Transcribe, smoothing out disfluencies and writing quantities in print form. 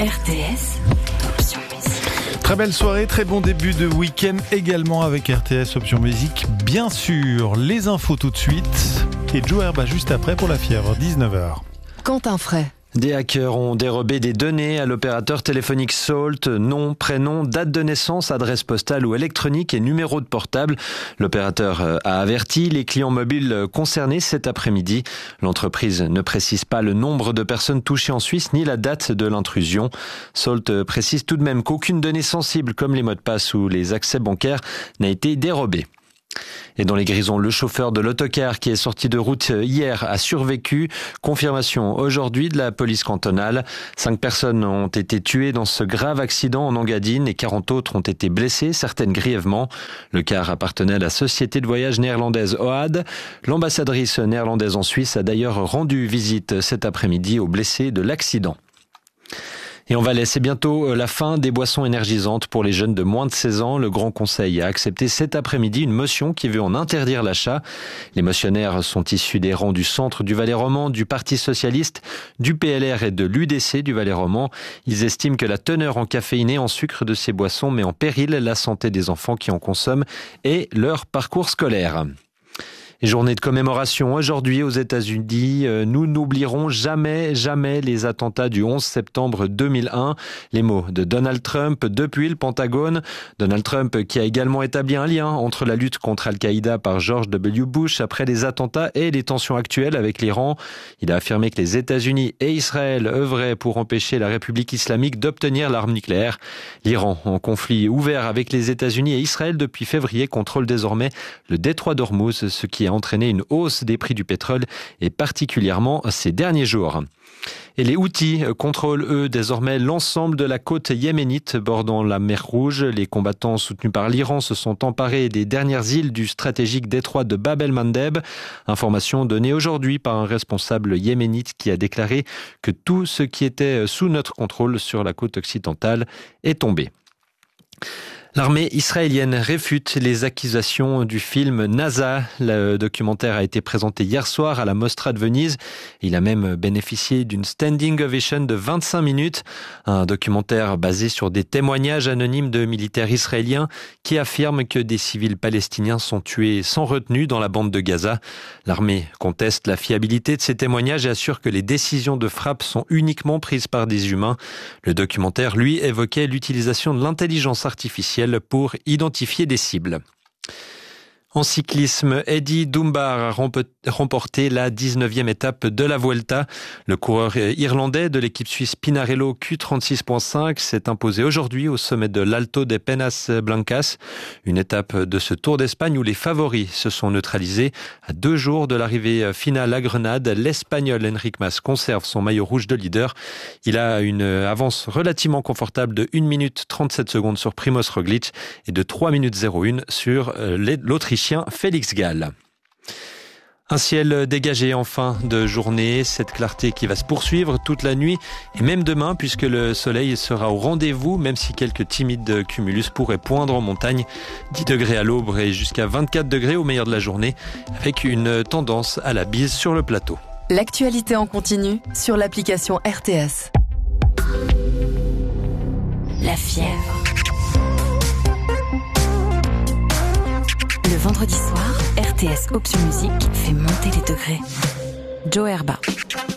RTS, Option Musique. Très belle soirée, très bon début de week-end également avec RTS Option Musique. Bien sûr, les infos tout de suite. Et Joe Herba juste après pour la fièvre, 19h. Quentin Fray. Des hackers ont dérobé des données à l'opérateur téléphonique Salt, nom, prénom, date de naissance, adresse postale ou électronique et numéro de portable. L'opérateur a averti les clients mobiles concernés cet après-midi. L'entreprise ne précise pas le nombre de personnes touchées en Suisse ni la date de l'intrusion. Salt précise tout de même qu'aucune donnée sensible comme les mots de passe ou les accès bancaires n'a été dérobée. Et dans les Grisons, le chauffeur de l'autocar qui est sorti de route hier a survécu. Confirmation aujourd'hui de la police cantonale. 5 personnes ont été tuées dans ce grave accident en Engadine et 40 autres ont été blessées, certaines grièvement. Le car appartenait à la société de voyage néerlandaise OAD. L'ambassadrice néerlandaise en Suisse a d'ailleurs rendu visite cet après-midi aux blessés de l'accident. Et on va laisser bientôt la fin des boissons énergisantes pour les jeunes de moins de 16 ans. Le Grand Conseil a accepté cet après-midi une motion qui veut en interdire l'achat. Les motionnaires sont issus des rangs du Centre du Valais-Roman, du Parti Socialiste, du PLR et de l'UDC du Valais-Roman. Ils estiment que la teneur en caféine et en sucre de ces boissons met en péril la santé des enfants qui en consomment et leur parcours scolaire. Et journée de commémoration aujourd'hui aux États-Unis. Nous n'oublierons jamais les attentats du 11 septembre 2001. Les mots de Donald Trump depuis le Pentagone. Donald Trump qui a également établi un lien entre la lutte contre Al-Qaïda par George W. Bush après les attentats et les tensions actuelles avec l'Iran. Il a affirmé que les États-Unis et Israël œuvraient pour empêcher la République islamique d'obtenir l'arme nucléaire. L'Iran, en conflit ouvert avec les États-Unis et Israël depuis février, contrôle désormais le détroit d'Ormuz, ce qui a entraîné une hausse des prix du pétrole et particulièrement ces derniers jours. Et les Houthis contrôlent, eux, désormais l'ensemble de la côte yéménite bordant la mer Rouge. Les combattants soutenus par l'Iran se sont emparés des dernières îles du stratégique détroit de Bab el-Mandeb. Information donnée aujourd'hui par un responsable yéménite qui a déclaré que tout ce qui était sous notre contrôle sur la côte occidentale est tombé. L'armée israélienne réfute les accusations du film NASA. Le documentaire a été présenté hier soir à la Mostra de Venise. Il a même bénéficié d'une standing ovation de 25 minutes. Un documentaire basé sur des témoignages anonymes de militaires israéliens qui affirment que des civils palestiniens sont tués sans retenue dans la bande de Gaza. L'armée conteste la fiabilité de ces témoignages et assure que les décisions de frappe sont uniquement prises par des humains. Le documentaire, lui, évoquait l'utilisation de l'intelligence artificielle pour identifier des cibles. En cyclisme, Eddie Dunbar a remporté la 19e étape de la Vuelta. Le coureur irlandais de l'équipe suisse Pinarello Q36.5 s'est imposé aujourd'hui au sommet de l'Alto de Penas Blancas, une étape de ce Tour d'Espagne où les favoris se sont neutralisés. À 2 jours de l'arrivée finale à Grenade, l'Espagnol Enric Mas conserve son maillot rouge de leader. Il a une avance relativement confortable de 1 minute 37 secondes sur Primoz Roglic et de 3 minutes 01 sur l'Autrichien Félix Gall. Un ciel dégagé en fin de journée, cette clarté qui va se poursuivre toute la nuit et même demain puisque le soleil sera au rendez-vous, même si quelques timides cumulus pourraient poindre en montagne. 10 degrés à l'aube et jusqu'à 24 degrés au meilleur de la journée avec une tendance à la bise sur le plateau. L'actualité en continu sur l'application RTS. La fièvre. Le vendredi soir, RTS Option Musique fait monter les degrés. Joe Herba.